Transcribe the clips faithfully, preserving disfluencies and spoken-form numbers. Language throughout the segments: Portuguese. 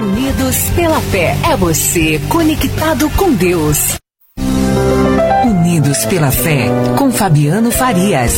Unidos pela fé. É você conectado com Deus. Unidos pela fé, com Fabiano Farias.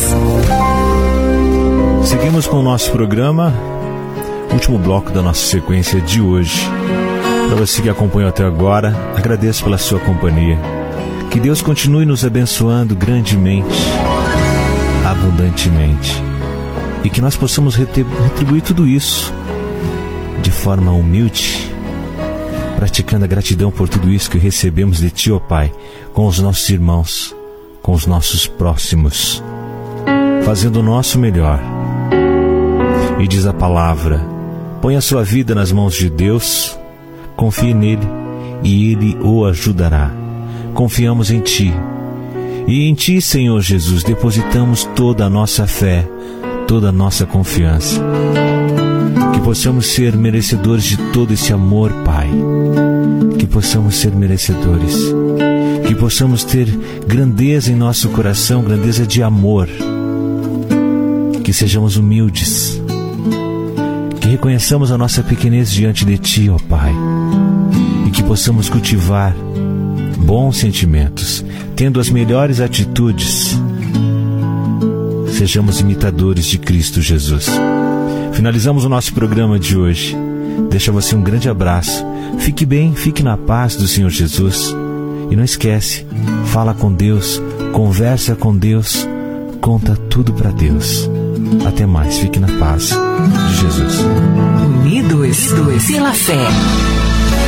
Seguimos com o nosso programa, último bloco da nossa sequência de hoje. Para você que acompanhou até agora, agradeço pela sua companhia. Que Deus continue nos abençoando grandemente, abundantemente. E que nós possamos retribuir tudo isso de forma humilde, praticando a gratidão por tudo isso que recebemos de Ti, ó Pai, com os nossos irmãos, com os nossos próximos, fazendo o nosso melhor. E diz a palavra: põe a sua vida nas mãos de Deus, confie nele e Ele o ajudará. Confiamos em Ti, e em Ti, Senhor Jesus, depositamos toda a nossa fé, toda a nossa confiança. Que possamos ser merecedores de todo esse amor, Pai. Que possamos ser merecedores. Que possamos ter grandeza em nosso coração, grandeza de amor. Que sejamos humildes. Que reconheçamos a nossa pequenez diante de Ti, ó Pai. E que possamos cultivar bons sentimentos, tendo as melhores atitudes. Sejamos imitadores de Cristo Jesus. Finalizamos o nosso programa de hoje. Deixa você um grande abraço. Fique bem, fique na paz do Senhor Jesus. E não esquece, fala com Deus, conversa com Deus, conta tudo para Deus. Até mais, fique na paz de Jesus. Unidos pela fé.